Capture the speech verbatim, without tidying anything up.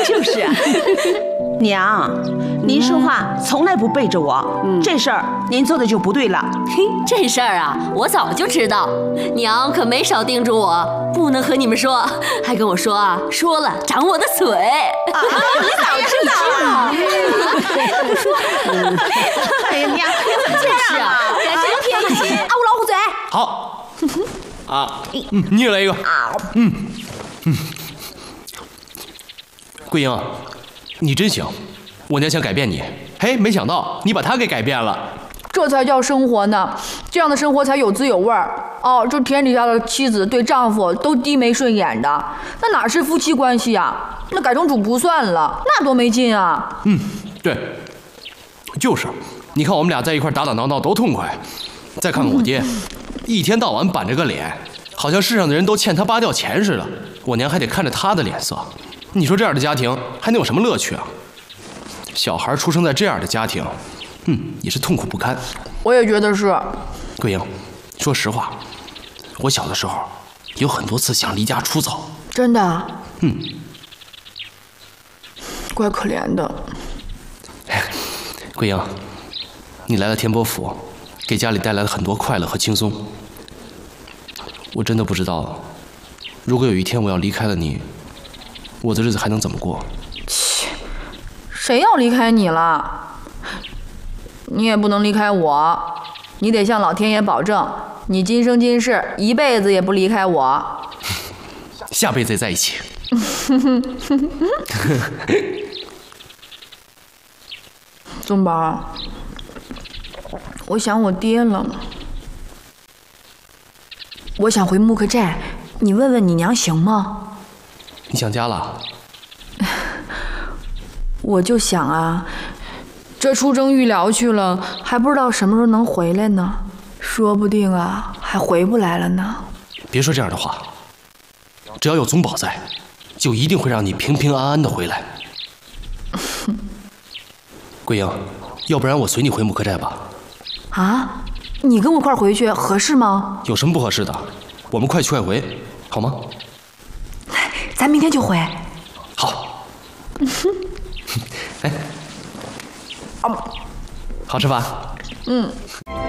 就是啊。娘，您说话从来不背着我，嗯、这事儿您做的就不对了。 嘿，这事儿啊，我早就知道，娘可没少叮嘱我，不能和你们说，还跟我说啊，说了长我的嘴。 啊，你早知道啊！不说，哎呀，娘，你怎么这样啊？真偏心！啊，我老虎嘴。 好。啊，嗯，你也来一个。嗯嗯。桂英，你真行，我娘想改变你，嘿，没想到你把她给改变了。 这才叫生活呢，这样的生活才有滋有味儿。哦，这天底下的妻子对丈夫都低眉顺眼的，那哪是夫妻关系啊？那改成主仆算了，那多没劲啊！ 嗯，对，就是，你看我们俩在一块打打闹闹多痛快。再看看我爹，一天到晚板着个脸，好像世上的人都欠他八吊钱似的，我娘还得看着他的脸色。你说这样的家庭还能有什么乐趣啊？小孩出生在这样的家庭，嗯，也是痛苦不堪。 我也觉得是。 桂英，说实话，我小的时候有很多次想离家出走。 真的？ 嗯。 怪可怜的。 桂英，你来了天波府，给家里带来了很多快乐和轻松。我真的不知道，如果有一天我要离开了你，我的日子还能怎么过？ 切，谁要离开你了？你也不能离开我，你得向老天爷保证，你今生今世一辈子也不离开我。 下辈子也在一起。 宗宝，我想我爹了。我想回木克寨，你问问你娘行吗？ 你想家了？ 我就想啊，这出征御辽去了，还不知道什么时候能回来呢，说不定啊还回不来了呢。 别说这样的话，只要有宗宝在，就一定会让你平平安安的回来。桂英，要不然我随你回木克寨吧。 啊？你跟我一块回去合适吗？ 有什么不合适的？我们快去快回，好吗？ 咱明天就回。 好。哎，好吃吧？ 嗯。